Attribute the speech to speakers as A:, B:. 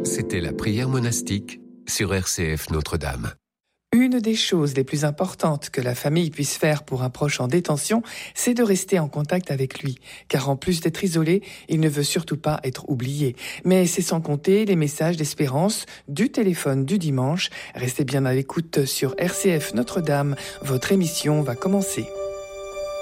A: C'était la prière monastique sur RCF Notre-Dame.
B: Une des choses les plus importantes que la famille puisse faire pour un proche en détention, c'est de rester en contact avec lui. Car en plus d'être isolé, il ne veut surtout pas être oublié. Mais c'est sans compter les messages d'espérance du téléphone du dimanche. Restez bien à l'écoute sur RCF Notre-Dame. Votre émission va commencer.